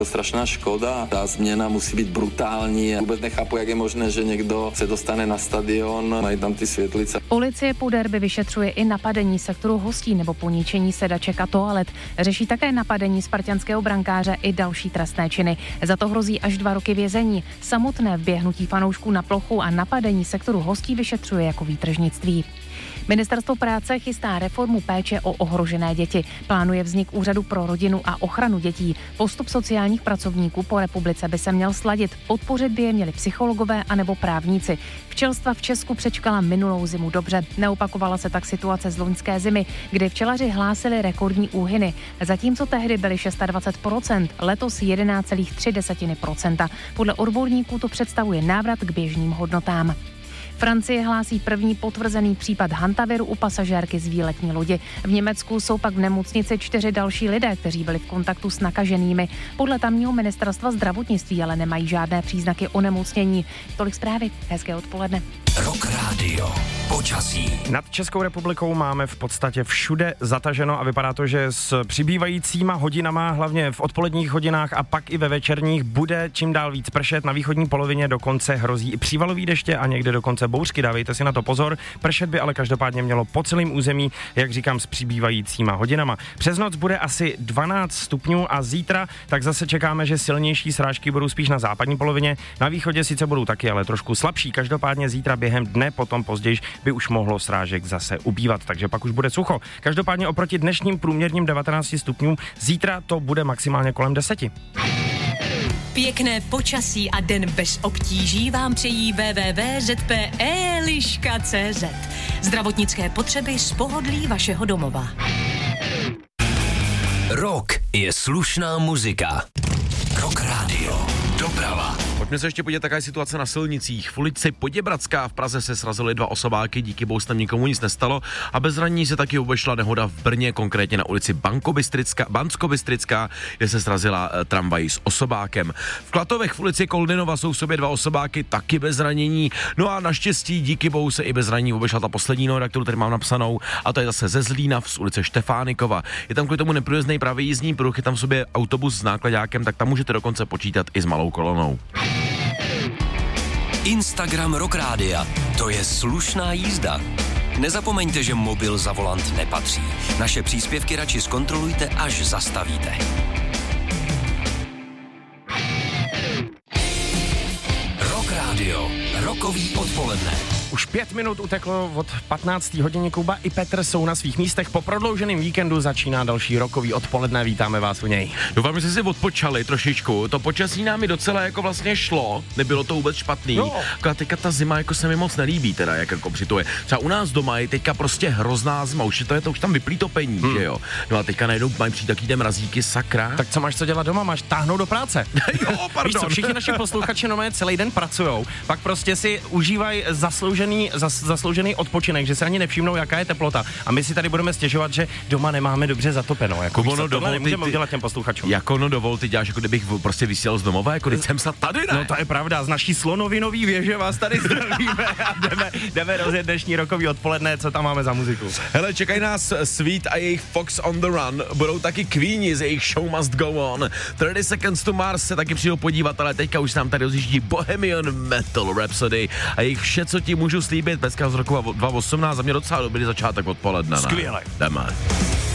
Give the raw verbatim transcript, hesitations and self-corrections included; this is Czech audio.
Strašná škoda, ta změna musí být brutální. Vůbec nechápu, jak je možné, že někdo se dostane na stadion, mají tam ty světlice. Policie po derby vyšetřuje i napadení sektoru hostí nebo poničení sedaček a toalet. Řeší také napadení spartanského brankáře i další trestné činy. Za to hrozí až dva roky vězení. Samotné vběhnutí fanoušků na plochu a napadení sektoru hostí vyšetřuje jako výtržnictví. Ministerstvo práce chystá reformu péče o ohrožené děti. Plánuje vznik úřadu pro rodinu a ochranu dětí. Postup sociálních pracovníků po republice by se měl sladit. Podpořit by je měli psychologové anebo právníci. Včelstva v Česku přečkala minulou zimu dobře. Neopakovala se tak situace z loňské zimy, kdy včelaři hlásili rekordní úhyny. Zatímco tehdy byly dvacet šest procent, letos jedenáct celá tři procenta. Podle odborníků to představuje návrat k běžným hodnotám. Francie hlásí první potvrzený případ hantaviru u pasažérky z výletní lodi. V Německu jsou pak v nemocnici čtyři další lidé, kteří byli v kontaktu s nakaženými. Podle tamního ministerstva zdravotnictví ale nemají žádné příznaky onemocnění. Tolik zprávy. Hezké odpoledne. Rock Radio. Počasí. Nad Českou republikou máme v podstatě všude zataženo a vypadá to, že s přibývajícíma hodinama, hlavně v odpoledních hodinách a pak i ve večerních, bude čím dál víc pršet. Na východní polovině dokonce hrozí i přívalový deště a někde dokonce bouřky. Dávejte si na to pozor. Pršet by ale každopádně mělo po celém území, jak říkám, s přibývajícíma hodinama. Přes noc bude asi dvanáct stupňů a zítra tak zase čekáme, že silnější srážky budou spíš na západní polovině. Na východě sice budou taky, ale trošku slabší. Každopádně zítra během dne, potom později by už mohlo srážek zase ubývat, takže pak už bude sucho. Každopádně oproti dnešním průměrným devatenácti stupňům zítra to bude maximálně kolem deseti. Pěkné počasí a den bez obtíží vám přejí w w w tečka z p eliška tečka c z. Zdravotnické potřeby z pohodlí vašeho domova. Rock je slušná muzika. Rock Radio. Doprava. Pojďme se ještě podívat, jaká je situace na silnicích. V ulici Poděbradská v Praze se srazily dva osobáky, díky bohu se tam nikomu nic nestalo a bez zranění se taky obešla nehoda v Brně, konkrétně na ulici Banskobystrická, kde se srazila e, tramvaj s osobákem. V Klatovech v ulici Koldinova jsou v sobě dva osobáky, taky bez zranění. No a naštěstí díky bohu se i bez zranění obešla ta poslední nehoda, kterou tady mám napsanou, a to je zase ze Zlína z ulice Štefánikova. Je tam kvůli tomu neprůjezdný pravý jízdní pruh, je tam v sobě autobus s nákladákem, tak tam můžete dokonce počítat i s malou kolonou. Instagram Rock Rádia. To je slušná jízda. Nezapomeňte, že mobil za volant nepatří. Naše příspěvky radši zkontrolujte, až zastavíte. Rock Radio. Rokový odpoledne. Už pět minut uteklo od patnácté hodiny. Kuba i Petr jsou na svých místech. Po prodlouženém víkendu začíná další rokový odpoledne. Vítáme vás u něj. Doufám, že jste si odpočali trošičku. To počasí nám i docela jako vlastně šlo. Nebylo to vůbec špatný. No. A teďka ta zima jako se mi moc nelíbí, teda jak jako přituje. Třeba u nás doma je teďka prostě hrozná zima. Už je to, je to už tam vyplý topení, hmm. že jo. No a teďka najednou mají přijít taky mrazíky, sakra. Tak co máš co dělat doma? Máš táhnout do práce. Jo, pardon. Víš co, všichni naši posluchači no celý den pracujou. Pak prostě si užívají zasloužený, zas, zasloužený odpočinek, že se ani nevšimnou, jaká je teplota. A my si tady budeme stěžovat, že doma nemáme dobře zatopeno. Jako Kubo, no dovol, nemůžeme ty, udělat těm posluchačům. Jako no dovol, ty děláš, jako kdybych prostě vysílal z domova, jako když jsem se tady, ne? No to je pravda, z naší slonovinový věže vás tady zdravíme a jdeme, jdeme rozjet dnešní rokový odpoledne, co tam máme za muziku. Hele, čekají nás Sweet a jejich Fox on the Run, budou taky Queeni z jejich Show Must Go On, thirty seconds to Mars se taky přijdou podívat, ale teďka už nám tady rozjíždí Bohemian Metal Rhapsody a jejich Vše, co ti můžu slíbit, dneska z roku dva tisíce osmnáct, za mě docela dobrý začátek odpoledne. Skvěle. Jdeme.